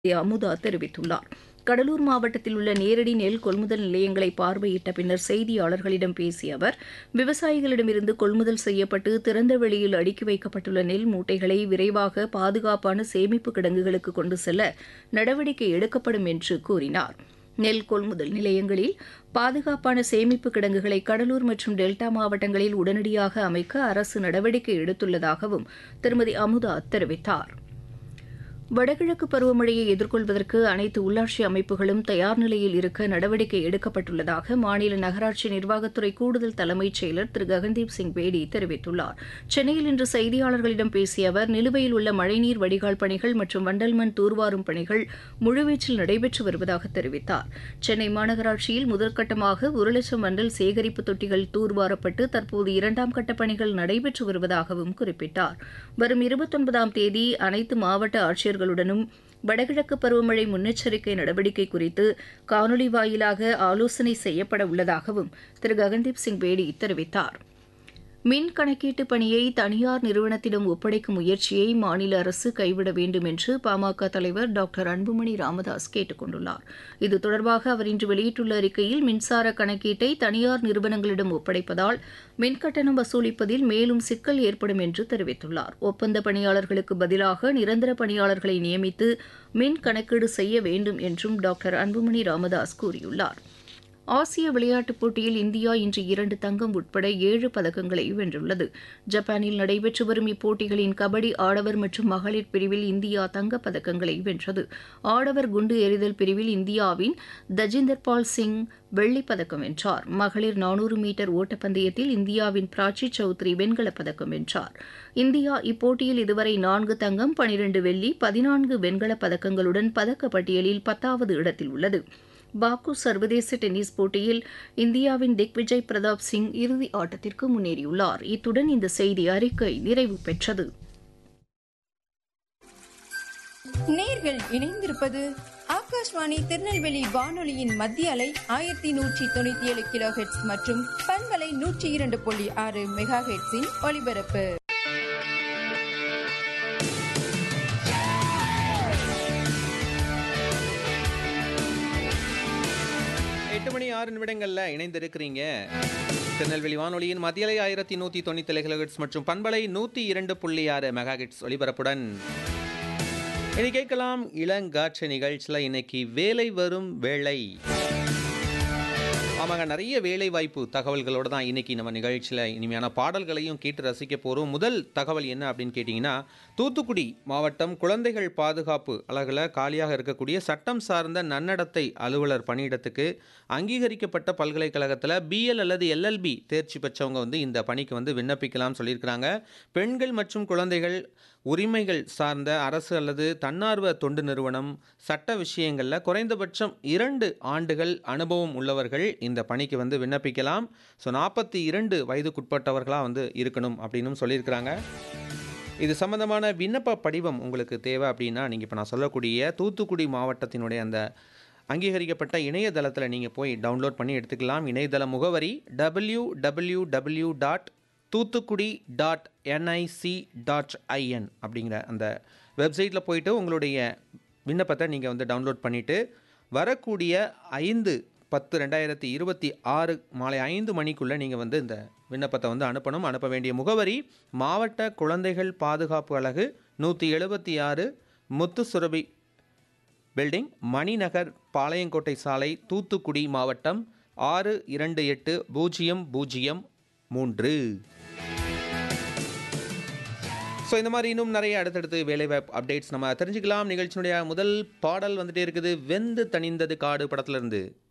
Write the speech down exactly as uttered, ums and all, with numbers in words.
அமுதா தெரிவித்துள்ளார். கடலூர் மாவட்டத்தில் உள்ள நேரடி நெல் கொள்முதல் நிலையங்களை பார்வையிட்ட பின்னர் செய்தியாளர்களிடம் பேசிய அவர், விவசாயிகளிடமிருந்து கொள்முதல் செய்யப்பட்டு திறந்த வெளியில் அடுக்கி வைக்கப்பட்டுள்ள நெல் மூட்டைகளை விரைவாக பாதுகாப்பான சேமிப்பு கிடங்குகளுக்கு கொண்டு செல்ல நடவடிக்கை எடுக்கப்படும் என்று கூறினார். நெல் கொள்முதல் நிலையங்களில் பாதுகாப்பான சேமிப்பு கிடங்குகளை கடலூர் மற்றும் டெல்டா மாவட்டங்களில் உடனடியாக அமைக்க அரசு நடவடிக்கை எடுத்துள்ளதாகவும் திருமதி அமுதா தெரிவித்தார். வடகிழக்கு பருவமழையை எதிர்கொள்வதற்கு அனைத்து உள்ளாட்சி அமைப்புகளும் தயார் நிலையில் இருக்க நடவடிக்கை எடுக்கப்பட்டுள்ளதாக மாநில நகராட்சி நிர்வாகத்துறை கூடுதல் தலைமைச் செயலர் திரு ககன்தீப் சிங் பேடி தெரிவித்துள்ளார். சென்னையில் இன்று செய்தியாளர்களிடம் பேசிய அவர், நிலுவையில் உள்ள மழைநீர் வடிகால் பணிகள் மற்றும் வண்டல் மண் தூர்வாரும் பணிகள் முழுவீச்சில் நடைபெற்று வருவதாக தெரிவித்தார். சென்னை மாநகராட்சியில் முதற்கட்டமாக ஒரு லட்சம் வண்டல் சேகரிப்பு தொட்டிகள் தூர்வாரப்பட்டு தற்போது இரண்டாம் கட்ட பணிகள் நடைபெற்று வருவதாகவும் குறிப்பிட்டார். வரும் இருபத்தொன்பதாம் தேதி அனைத்து மாவட்ட ஆட்சியர்கள் ுடனும் வடகிழக்கு பருவமழை முன்னெச்சரிக்கை நடவடிக்கை குறித்து காணொலி வாயிலாக ஆலோசனை செய்யப்பட உள்ளதாகவும் திரு ககன்தீப் சிங் பேடி தெரிவித்தார். மின் கணக்கீட்டு பணியை தனியார் நிறுவனத்திடம் ஒப்படைக்கும் முயற்சியை மாநில அரசு கைவிட வேண்டும் என்று பாமக தலைவர் டாக்டர் அன்புமணி ராமதாஸ் கேட்டுக் கொண்டுள்ளார். இது தொடர்பாக அவர் இன்று வெளியிட்டுள்ள அறிக்கையில், மின்சார கணக்கீட்டை தனியார் நிறுவனங்களிடம் ஒப்படைப்பதால் மின்கட்டணம் வசூலிப்பதில் மேலும் சிக்கல் ஏற்படும் என்று தெரிவித்துள்ளார். ஒப்பந்த பணியாளர்களுக்கு பதிலாக நிரந்தர பணியாளர்களை நியமித்து மின் கணக்கீடு செய்ய வேண்டும் என்றும் டாக்டர் அன்புமணி ராமதாஸ் கூறியுள்ளார். ஆசிய விளையாட்டுப் போட்டியில் இந்தியா இன்று இரண்டு தங்கம் உட்பட ஏழு பதக்கங்களை வென்றுள்ளது. ஜப்பானில் நடைபெற்று வரும் இப்போட்டிகளின் கபடி ஆடவர் மற்றும் மகளிர் பிரிவில் இந்தியா தங்கப் பதக்கங்களை வென்றது. ஆடவர் குண்டு எறிதல் பிரிவில் இந்தியாவின் தஜிந்தர் பால் சிங் வெள்ளிப் பதக்கம் வென்றார். மகளிர் நானூறு மீட்டர் ஓட்டப்பந்தயத்தில் இந்தியாவின் பிராச்சி சௌத்ரி வெண்கலப் பதக்கம் வென்றார். இந்தியா இப்போட்டியில் இதுவரை நான்கு தங்கம், பனிரண்டு வெள்ளி, பதினான்கு வெண்கலப் பதக்கங்களுடன் பதக்கப் பட்டியலில் பத்தாவது இடத்தில் உள்ளது. பாக்கு சர்வதேச டென்னிஸ் போட்டியில் இந்தியாவின் திக்விஜய் பிரதாப் சிங் இறுதி ஆட்டத்திற்கு முன்னேறியுள்ளார். இத்துடன் இந்த செய்தி அறிக்கை நிறைவு பெற்றது. நேர்கள் இணைந்திருப்பது ஆகாஷ்வாணி திருநெல்வேலி வானொலியின் மத்திய அலை ஆயிரத்தி நூற்றி தொண்ணூத்தி ஏழு கிலோ ஹெர்ட்ஸ் மற்றும் பண்பலை நூற்றி இரண்டு புள்ளி ஆறு மெகா ஹெர்ட்ஸின் ஒலிபரப்பு. எட்டு மணி ஆறு நிமிடங்கள்ல இணைந்திருக்கிறீங்க. திருநெல்வேலி வானொலியின் மத்தியலை ஆயிரத்தி நூற்றி தொண்ணூத்தி ஏழு கிலோஹெர்ட்ஸ் மற்றும் பண்பலை நூற்றி இரண்டு புள்ளி ஆறு மெகாஹெர்ட்ஸ் ஒலிபரப்புடன் இனி கேட்கலாம் இளங்காற்று நிகழ்ச்சியில். இன்னைக்கு வேலை வரும் வேலை. ஆமாங்க, நிறைய வேலை வாய்ப்பு தகவல்களோடு தான் இன்றைக்கி நம்ம நிகழ்ச்சியில் இனிமையான பாடல்களையும் கேட்டு ரசிக்க போகிறோம். முதல் தகவல் என்ன அப்படின்னு கேட்டிங்கன்னா, தூத்துக்குடி மாவட்டம் குழந்தைகள் பாதுகாப்பு அலகில் காலியாக இருக்கக்கூடிய சட்டம் சார்ந்த நன்னடத்தை அலுவலர் பணியிடத்துக்கு அங்கீகரிக்கப்பட்ட பல்கலைக்கழகத்தில் பிஎல் அல்லது எல்எல்பி தேர்ச்சி பெற்றவங்க வந்து இந்த பணிக்கு வந்து விண்ணப்பிக்கலாம்னு சொல்லியிருக்கிறாங்க. பெண்கள் மற்றும் குழந்தைகள் உரிமைகள் சார்ந்த அரசு அல்லது தன்னார்வ தொண்டு நிறுவனம் சட்ட விஷயங்களில் குறைந்தபட்சம் இரண்டு ஆண்டுகள் அனுபவம் உள்ளவர்கள் இந்த பணிக்கு வந்து விண்ணப்பிக்கலாம். ஸோ நாற்பத்தி இரண்டு வயதுக்குட்பட்டவர்களாக வந்து இருக்கணும் அப்படின்னு சொல்லியிருக்கிறாங்க. இது சம்பந்தமான விண்ணப்ப படிவம் உங்களுக்கு தேவை அப்படின்னா, நீங்கள் இப்போ நான் சொல்லக்கூடிய தூத்துக்குடி மாவட்டத்தினுடைய அந்த அங்கீகரிக்கப்பட்ட இணையதளத்தில் நீங்கள் போய் டவுன்லோட் பண்ணி எடுத்துக்கலாம். இணையதள முகவரி W W W dot Thoothukudi dot NIC dot IN அப்படிங்கிற அந்த வெப்சைட்டில் போயிட்டு உங்களுடைய விண்ணப்பத்தை நீங்கள் வந்து டவுன்லோட் பண்ணிவிட்டு வரக்கூடிய ஐந்து பத்து ரெண்டாயிரத்தி இருபத்தி ஆறு மாலை ஐந்து மணிக்குள்ளே நீங்கள் வந்து இந்த விண்ணப்பத்தை வந்து அனுப்பணும். அனுப்ப வேண்டிய முகவரி மாவட்ட குழந்தைகள் பாதுகாப்பு அலகு, நூற்றி எழுபத்தி ஆறு முத்துசுரபி பில்டிங், மணிநகர், பாளையங்கோட்டை சாலை, தூத்துக்குடி மாவட்டம் ஆறு இரண்டு எட்டு பூஜ்ஜியம் பூஜ்ஜியம் மூன்று. ஸோ இந்த மாதிரி இன்னும் நிறைய அடுத்தடுத்து வேலைவாய்ப்பு அப்டேட்ஸ் நம்ம தெரிஞ்சுக்கலாம். நிகழ்ச்சியினுடைய முதல் பாடல் வந்துட்டே இருக்குது, வெந்து தணிந்தது காடு படத்துலேருந்து.